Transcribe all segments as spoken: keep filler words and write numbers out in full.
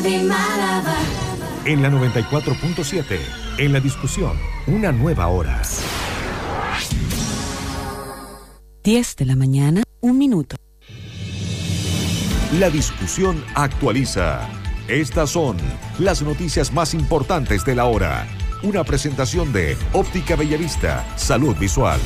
En la noventa y cuatro punto siete, en la discusión, una nueva hora. diez de la mañana, un minuto. La discusión actualiza. Estas son las noticias más importantes de la hora. Una presentación de Óptica Bellavista, Salud Visual.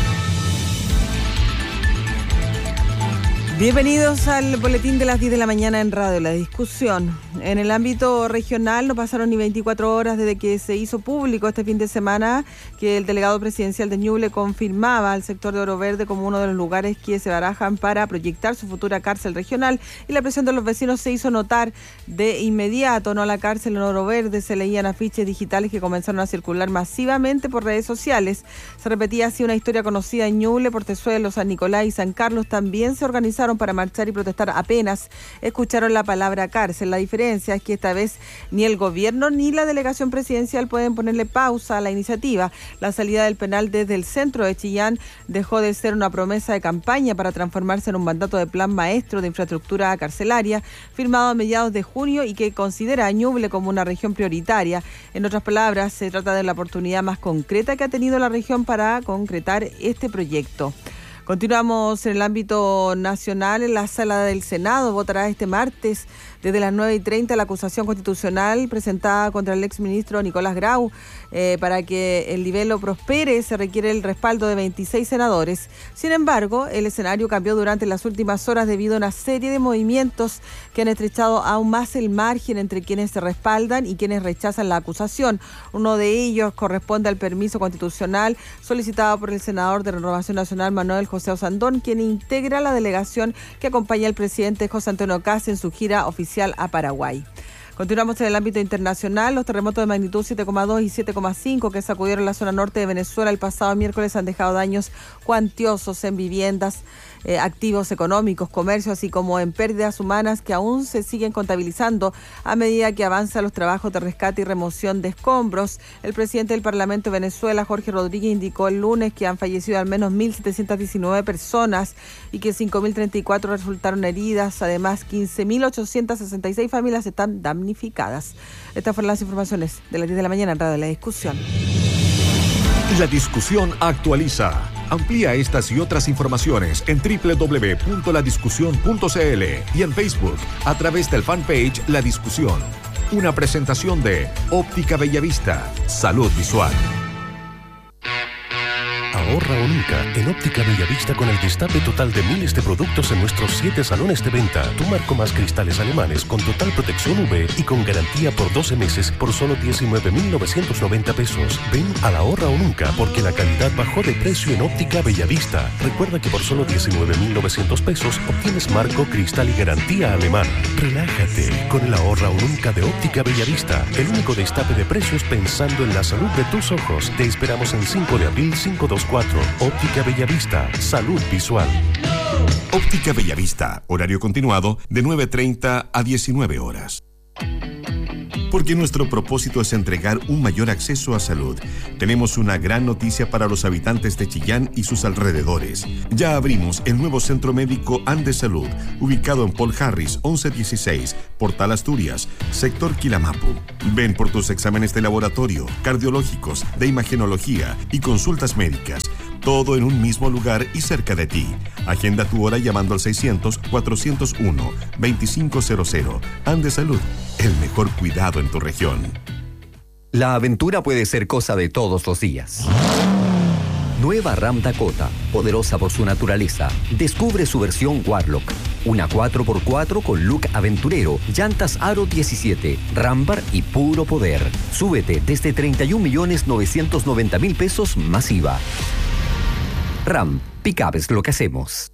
Bienvenidos al boletín de las diez de la mañana en Radio La Discusión. En el ámbito regional no pasaron ni veinticuatro horas desde que se hizo público este fin de semana que el delegado presidencial de Ñuble confirmaba al sector de Oro Verde como uno de los lugares que se barajan para proyectar su futura cárcel regional, y la presión de los vecinos se hizo notar de inmediato. No a la cárcel en Oro Verde se leían afiches digitales que comenzaron a circular masivamente por redes sociales. Se repetía así una historia conocida en Ñuble, Portezuelo, San Nicolás y San Carlos. También se organizaron para marchar y protestar apenas escucharon la palabra cárcel. La diferencia es que esta vez ni el gobierno ni la delegación presidencial pueden ponerle pausa a la iniciativa. La salida del penal desde el centro de Chillán dejó de ser una promesa de campaña para transformarse en un mandato de plan maestro de infraestructura carcelaria firmado a mediados de junio y que considera a Ñuble como una región prioritaria. En otras palabras, se trata de la oportunidad más concreta que ha tenido la región para concretar este proyecto. Continuamos en el ámbito nacional. En la sala del Senado votará este martes desde las nueve y treinta la acusación constitucional presentada contra el exministro Nicolás Grau. Eh, para que el libelo prospere se requiere el respaldo de veintiséis senadores. Sin embargo, el escenario cambió durante las últimas horas debido a una serie de movimientos que han estrechado aún más el margen entre quienes se respaldan y quienes rechazan la acusación. Uno de ellos corresponde al permiso constitucional solicitado por el senador de Renovación Nacional Manuel José Osandón, quien integra la delegación que acompaña al presidente José Antonio Kast en su gira oficial a Paraguay. Continuamos en el ámbito internacional. Los terremotos de magnitud siete coma dos y siete coma cinco que sacudieron la zona norte de Venezuela el pasado miércoles han dejado daños cuantiosos en viviendas, eh, activos económicos, comercios, así como en pérdidas humanas que aún se siguen contabilizando a medida que avanzan los trabajos de rescate y remoción de escombros. El presidente del Parlamento de Venezuela, Jorge Rodríguez, indicó el lunes que han fallecido al menos mil setecientas diecinueve personas y que cinco mil treinta y cuatro resultaron heridas. Además, quince mil ochocientas sesenta y seis familias están damnificadas. Estas fueron las informaciones de las diez de la mañana en Radio La Discusión. La discusión actualiza. Amplía estas y otras informaciones en doble u doble u doble u punto la discusión punto c l y en Facebook a través del fanpage La Discusión. Una presentación de Óptica Bellavista, Salud Visual. Ahorra o nunca en Óptica Bellavista con el destape total de miles de productos en nuestros siete salones de venta. Tu marco más cristales alemanes con total protección U V y con garantía por doce meses por solo diecinueve mil novecientos noventa pesos. Ven al ahorra o nunca porque la calidad bajó de precio en Óptica Bellavista. Recuerda que por solo diecinueve mil novecientos pesos obtienes marco, cristal y garantía alemana. Relájate con el ahorra o nunca de Óptica Bellavista. El único destape de precios pensando en la salud de tus ojos. Te esperamos en cinco de abril cinco dos cuatro. Óptica Bellavista, Salud Visual. Óptica Bellavista, horario continuado de nueve treinta a diecinueve horas. Porque nuestro propósito es entregar un mayor acceso a salud. Tenemos una gran noticia para los habitantes de Chillán y sus alrededores. Ya abrimos el nuevo Centro Médico Andes Salud, ubicado en Paul Harris once dieciséis, Portal Asturias, sector Quilamapu. Ven por tus exámenes de laboratorio, cardiológicos, de imagenología y consultas médicas. Todo en un mismo lugar y cerca de ti. Agenda tu hora llamando al seiscientos, cuatrocientos uno, veinticinco cero cero. Andes Salud, el mejor cuidado en tu región. La aventura puede ser cosa de todos los días. Nueva Ram Dakota, poderosa por su naturaleza. Descubre su versión Warlock. Una cuatro por cuatro con look aventurero, llantas Aro diecisiete, Rambar y puro poder. Súbete desde treinta y un millones novecientos noventa mil pesos masiva. Ram, pick-up es lo que hacemos.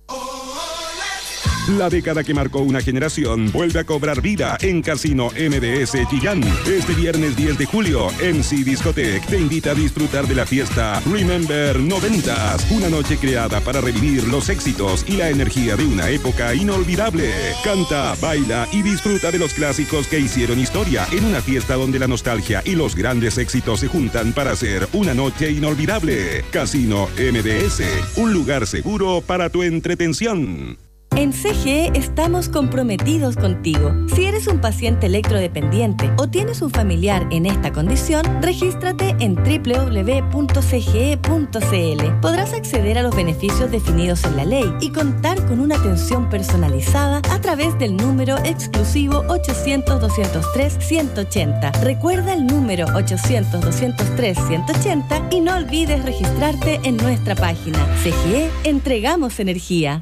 La década que marcó una generación vuelve a cobrar vida en Casino M D S Chillán. Este viernes diez de julio, M C Discotech te invita a disfrutar de la fiesta Remember noventas, una noche creada para revivir los éxitos y la energía de una época inolvidable. Canta, baila y disfruta de los clásicos que hicieron historia en una fiesta donde la nostalgia y los grandes éxitos se juntan para hacer una noche inolvidable. Casino M D S, un lugar seguro para tu entretención. En C G E estamos comprometidos contigo. Si eres un paciente electrodependiente o tienes un familiar en esta condición, regístrate en doble u doble u doble u punto c g e punto c l. Podrás acceder a los beneficios definidos en la ley y contar con una atención personalizada a través del número exclusivo ochocientos, doscientos tres, ciento ochenta. Recuerda el número ochocientos, doscientos tres, ciento ochenta y no olvides registrarte en nuestra página. C G E, entregamos energía.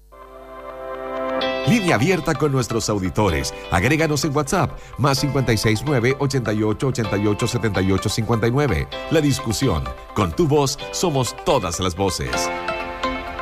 Línea abierta con nuestros auditores. Agréganos en WhatsApp, más cinco seis nueve, ochenta y ocho, ochenta y ocho, setenta y ocho, cincuenta y nueve. La discusión. Con tu voz somos todas las voces.